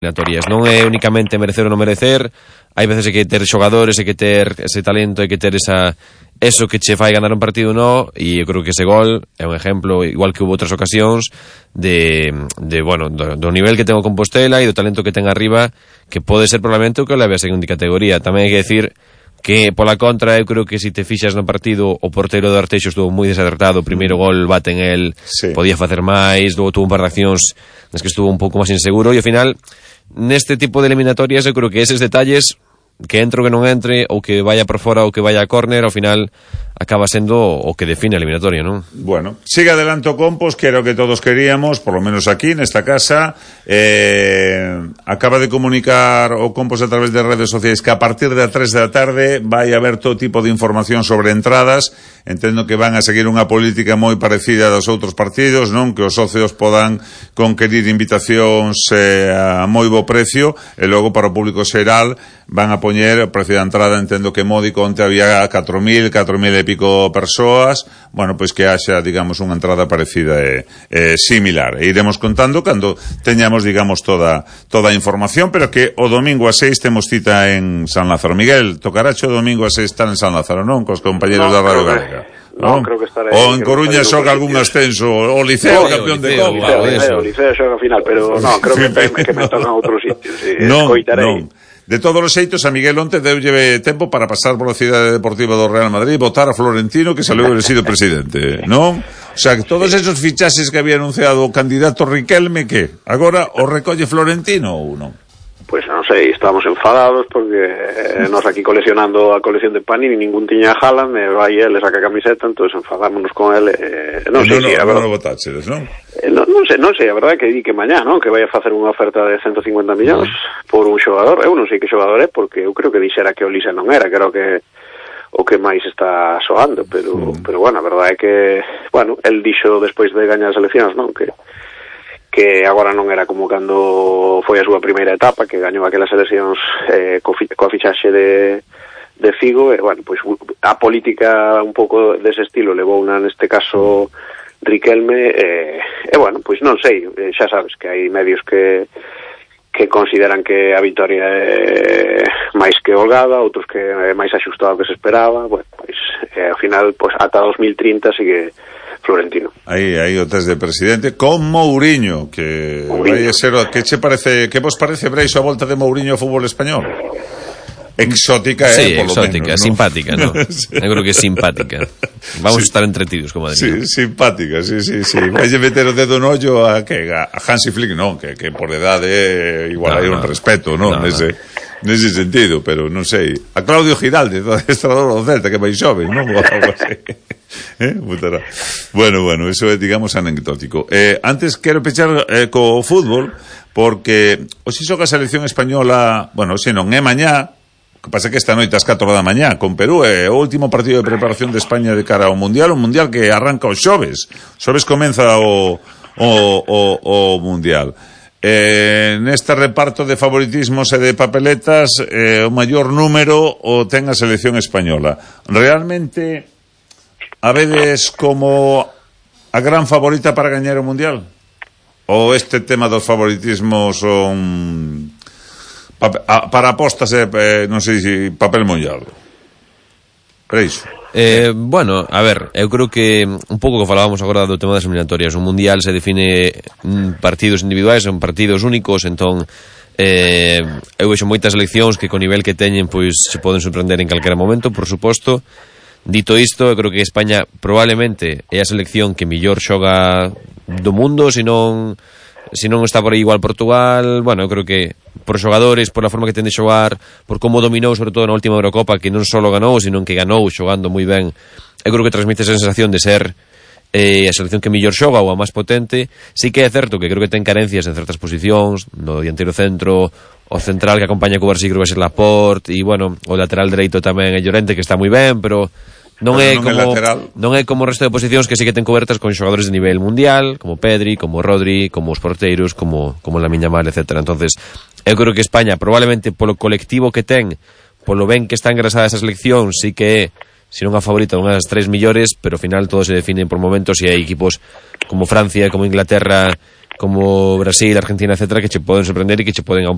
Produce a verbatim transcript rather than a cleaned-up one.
eliminatorias. Non é únicamente merecer ou non merecer, hai veces hai que ter xogadores, hai que ter ese talento, hai que ter esa eso que che fai ganar un partido no, e eu creo que ese gol é un exemplo, igual que hubo outras ocasións de, de bueno, do, do nivel que ten o Compostela e do talento que ten arriba, que pode ser probablemente o que o leve a segunda categoría. Tamén hai que decir que pola contra eu creo que se te fixas no partido o porteiro do Arteixo estuvo moi desacertado, o primeiro gol bate en el, sí. Podía facer máis, logo tuvo un par de accións nas que estuvo un pouco máis inseguro, e ao final neste tipo de eliminatorias eu creo que eses detalles, que entre ou que non entre, ou que vaya por fora ou que vaya a córner, ao final acaba sendo o que define a eliminatoria, non? Bueno, sigue adelante o Compos, que era o que todos queríamos, por lo menos aquí, nesta casa. Eh, acaba de comunicar o Compos a través de redes sociais que a partir de tres da tarde vai haber todo tipo de información sobre entradas. Entendo que van a seguir unha política moi parecida dos outros partidos, non? Que os socios podan conquerir invitacións eh, a moi bo precio, e logo para o público xeral van a poñer o precio da entrada, entendo que módico, onte había catro mil, catro mil e pico persoas, bueno, pois que haxa, digamos, unha entrada parecida e, e similar. E iremos contando cando teñamos, digamos, toda toda a información, pero que o domingo a seis temos cita en San Lázaro. Miguel, tocarache o domingo a seis estar en San Lázaro, non? Cos compañeros no, da Radio Galega. Non, creo que estaré. O en Coruña xoga algún ascenso, o Liceo, no, campeón o Liceo, de Copa. O Liceo, o Liceo xoga final, pero non, creo que, que me tocan outros sitios. Sí, non, non. De todos os xeitos, a Miguel onte deulle tempo para pasar por a Cidade Deportiva do Real Madrid, votar a Florentino, que saliu elegido presidente, non? O sea, que todos esos fichaxes que había anunciado o candidato Riquelme, que agora o recolle Florentino ou non? Pois non sei, estamos enfadados porque eh, nos aquí coleccionando a colección de Panini, ningún tiña a Haaland, e vai ele saca a camiseta, entón enfadámonos con ele. Eh, non sei, non, si, non, a verdade. Non votáchedes, non? Eh, non, non sei, non sei, a verdade é que di que mañá, non? Que vai a facer unha oferta de ciento cincuenta millóns mm. por un xogador. Eu non sei que xogador é, porque eu creo que dixera que o Lisa non era, creo que o que máis está soando, pero mm. pero bueno, a verdade é que, bueno, el dixo despois de gañar as eleccións, non? Que que agora non era como cando foi a súa primeira etapa, que gañou aquelas eleccións eh, co, fi, coa fichaxe de, de Figo, e, bueno, pois a política un pouco dese estilo levou unha, neste caso, Riquelme, e, e bueno, pois non sei, xa sabes que hai medios que que consideran que a vitoria é máis que holgada, outros que é máis axustado que se esperaba, bueno, pois, eh, ao final, pois, ata dos mil trinta sigue Florentino. Aí, aí o test de presidente con Mourinho, que Mourinho. Vai a ser, que che parece, que vos parece, Breixo, a volta de Mourinho ao fútbol español? Exótica, eh, sí, por exótica, lo menos, ¿no? Simpática, ¿no? Sí. Eu creo que é simpática. Vamos sí. a estar entretidos, como diría. Sí, simpática, sí, sí, sí. Vai meter o dedo no ollo a que a Hansi Flick, non, que, que por edade igual no, hai un no. respeto, non, no, nese no. nese sentido, pero non sei. A Claudio Giralde, do adestrador do Celta, que vai xoven, non? Ou algo así. Eh, bueno, bueno, eso é, digamos, anecdótico. Eh, antes quero pechar eh, co fútbol, porque hoxe xoga a selección española, bueno, se non é mañá, que pasa que esta noite ás catro da mañá con Perú é o último partido de preparación de España de cara ao Mundial, un Mundial que arranca os xoves. Xoves comeza o, o, o, o Mundial. Eh, neste reparto de favoritismos e de papeletas, eh, o maior número o ten a selección española. Realmente a vedes como a gran favorita para gañar o Mundial? Ou este tema dos favoritismos son para apostas, eh, non sei se papel mollado? Preixo. Eh, bueno, a ver, eu creo que un pouco que falábamos agora do tema das eliminatorias. Un Mundial se define en partidos individuais, son partidos únicos, entón eh, eu vexo moitas seleccións que co nivel que teñen pois se poden sorprender en calquera momento, por suposto. Dito isto, eu creo que España probablemente é a selección que mellor xoga do mundo, se non se non está por aí igual Portugal. Bueno, eu creo que por xogadores, por a forma que ten de xogar, por como dominou sobre todo na última Eurocopa, que non só ganou, sino que ganou xogando moi ben, eu creo que transmite esa sensación de ser eh, a selección que mellor xoga ou a máis potente. Sí que é certo que creo que ten carencias en certas posicións, no dianteiro centro, o central que acompaña co Brasil creo que vai ser Laporte, e bueno, o lateral dereito tamén é Llorente, que está moi ben, pero non é non como é non é como o resto de posicións que sí que ten cobertas con xogadores de nivel mundial, como Pedri, como Rodri, como os porteiros, como como Lamine Yamal, etcétera. Entonces, eu creo que España probablemente polo colectivo que ten, polo ben que está engrasada esa selección, sí que é, se non a favorita, unhas tres millores, pero ao final todo se define por momentos, e hai equipos como Francia, como Inglaterra, como Brasil, Argentina, etcétera, que che poden sorprender e que che poden